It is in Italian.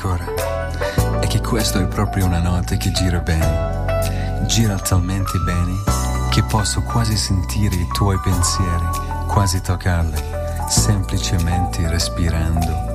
ancora è che questo è proprio una notte che gira bene, gira talmente bene che posso quasi sentire i tuoi pensieri, quasi toccarli, semplicemente respirando.